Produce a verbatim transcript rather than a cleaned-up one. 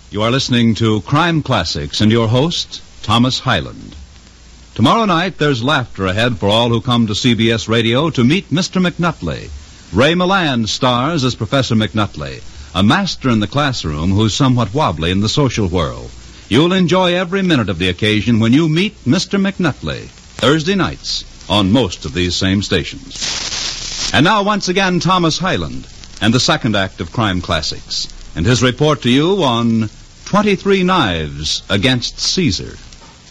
You are listening to Crime Classics and your host, Thomas Hyland. Tomorrow night, there's laughter ahead for all who come to C B S Radio to meet Mister McNutley. Ray Milland stars as Professor McNutley, a master in the classroom who's somewhat wobbly in the social world. You'll enjoy every minute of the occasion when you meet Mister McNutley, Thursday nights on most of these same stations. And now, once again, Thomas Hyland and the second act of Crime Classics, and his report to you on twenty-three Knives Against Caesar.